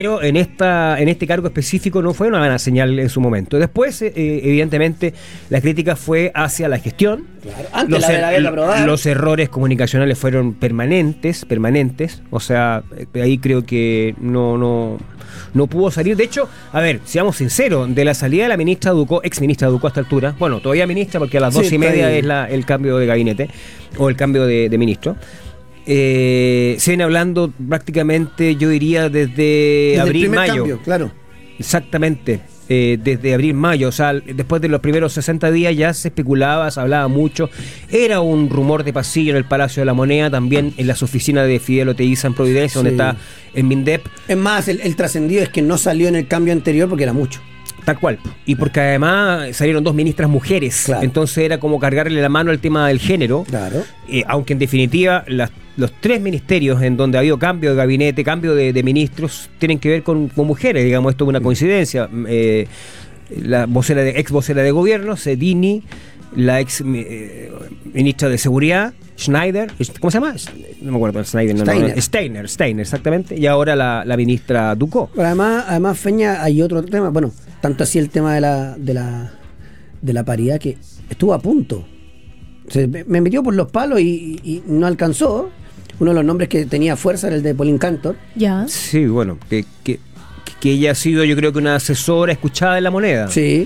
Pero en este cargo específico no fue una buena señal en su momento. Después, evidentemente, la crítica fue hacia la gestión. Claro, antes de la aprobada. Los errores comunicacionales fueron permanentes. O sea, ahí creo que no pudo salir. De hecho, a ver, seamos sinceros, de la salida de la ministra Ducó, ex ministra Ducó a esta altura, bueno, todavía ministra porque a las 2:30 es el cambio de gabinete o el cambio de ministro. Se viene hablando prácticamente, yo diría, desde abril-mayo. Cambio, claro. Exactamente, desde abril-mayo, o sea, después de los primeros 60 días ya se especulaba, se hablaba mucho. Era un rumor de pasillo en el Palacio de la Moneda, también en las oficinas de Fidel Oteiza en Providencia, donde está el MINDEP. Es más, el trascendido es que no salió en el cambio anterior porque era mucho. Tal cual. Y porque además salieron 2 ministras mujeres. Claro. Entonces era como cargarle la mano al tema del género. Claro. Aunque en definitiva los 3 ministerios en donde ha habido cambio de gabinete, cambio de ministros, tienen que ver con mujeres. Digamos, esto es una coincidencia. La ex vocera de gobierno, Sedini, la ex ministra de Seguridad, Schneider, ¿cómo se llama? No me acuerdo, Steiner, exactamente. Y ahora la ministra Ducó. Pero además, Feña, hay otro tema. Bueno, tanto así el tema de la paridad que estuvo a punto. Se me metió por los palos y no alcanzó. Uno de los nombres que tenía fuerza era el de Pauline Cantor. Ya. Sí, bueno, que ella ha sido, yo creo que una asesora escuchada de La Moneda. Sí.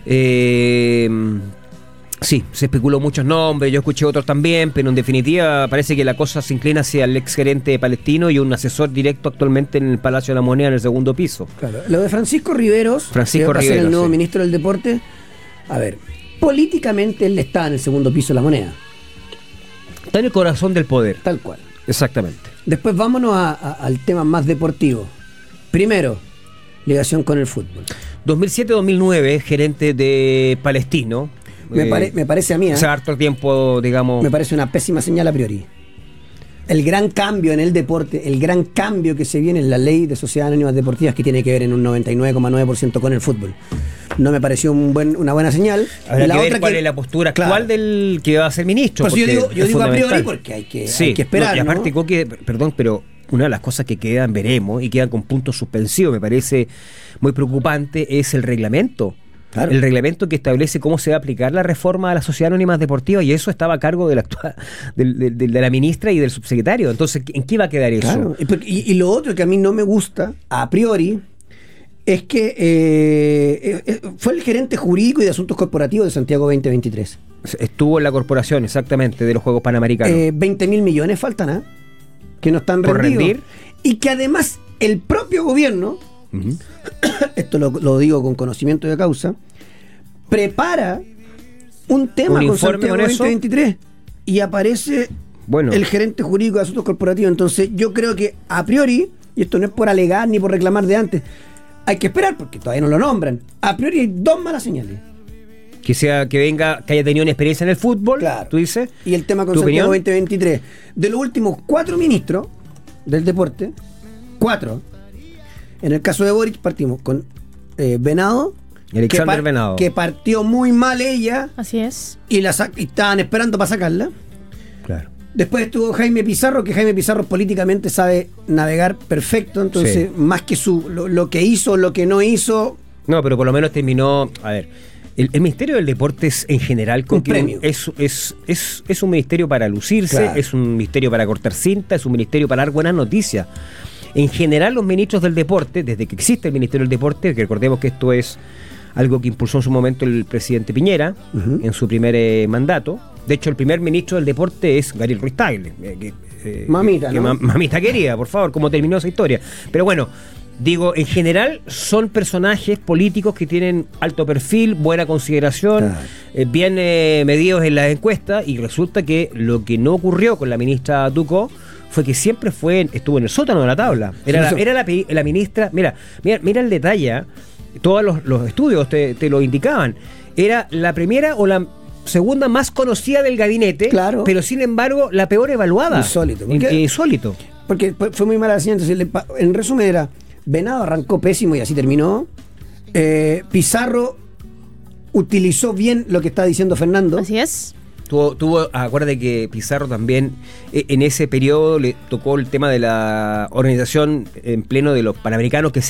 Sí, se especuló muchos nombres, yo escuché otros también, pero en definitiva parece que la cosa se inclina hacia el ex gerente palestino y un asesor directo actualmente en el Palacio de la Moneda en el segundo piso. Claro. Lo de Francisco Riveros, que va a ser el nuevo ministro del Deporte, a ver, políticamente él está en el segundo piso de la Moneda. Está en el corazón del poder. Tal cual. Exactamente. Después vámonos al tema más deportivo. Primero, ligación con el fútbol. 2007-2009, gerente de Palestino. Me parece a mí. O sea, harto tiempo, digamos. Me parece una pésima señal a priori. El gran cambio en el deporte, el gran cambio que se viene en la ley de sociedades anónimas deportivas, que tiene que ver en un 99,9% con el fútbol. No me pareció una buena señal. Habrá que ver cuál es la postura actual del que va a ser ministro. Pues yo digo a priori porque hay que esperar. Y aparte, Coque, perdón, pero una de las cosas que veremos y quedan con puntos suspensivos, me parece muy preocupante, es el reglamento. Claro. El reglamento que establece cómo se va a aplicar la reforma a las sociedades anónimas deportivas, y eso estaba a cargo de la ministra y del subsecretario. Entonces, ¿en qué va a quedar eso? Claro. Y lo otro que a mí no me gusta, a priori, es que fue el gerente jurídico y de asuntos corporativos de Santiago 2023. Estuvo en la corporación, exactamente, de los Juegos Panamericanos. 20.000 millones faltan, que no están por rendidos. Rendir. Y que además el propio gobierno, esto lo digo con conocimiento de causa, prepara un tema con Santiago 2023 y aparece el gerente jurídico de asuntos corporativos. Entonces yo creo que a priori, y esto no es por alegar ni por reclamar de antes, hay que esperar porque todavía no lo nombran. A priori hay 2 malas señales. Que haya tenido una experiencia en el fútbol, claro. Tú dices. Y el tema con Santiago 2023. De los últimos 4 ministros del deporte, 4. En el caso de Boric partimos con Venado. Alexander Venado. Que partió muy mal ella. Así es. Y estaban esperando para sacarla. Claro. Después estuvo Jaime Pizarro, que Jaime Pizarro políticamente sabe navegar perfecto. Entonces, más que lo que hizo, lo que no hizo. No, pero por lo menos terminó. A ver, el Ministerio del Deporte es en general un premio. Es un ministerio para lucirse, claro. Es un ministerio para cortar cinta, es un ministerio para dar buenas noticias. En general, los ministros del deporte, desde que existe el Ministerio del Deporte, que recordemos que esto es algo que impulsó en su momento el presidente Piñera, en su primer mandato. De hecho, el primer ministro del deporte es Gabriel Ruiz Tagle. Mamita, ¿no? Mamita querida, por favor, cómo terminó esa historia. Pero bueno, digo, en general son personajes políticos que tienen alto perfil, buena consideración, bien medidos en las encuestas, y resulta que lo que no ocurrió con la ministra Ducó fue que siempre estuvo en el sótano de la tabla. Era la ministra, mira el detalle, todos los estudios te lo indicaban. Era la primera o la segunda más conocida del gabinete, claro. Pero sin embargo la peor evaluada. Insólito. Porque fue muy mala la señal. En resumen era, Venado arrancó pésimo y así terminó. Pizarro utilizó bien lo que está diciendo Fernando. Así es. Acuérdate que Pizarro también en ese periodo le tocó el tema de la organización en pleno de los Panamericanos, que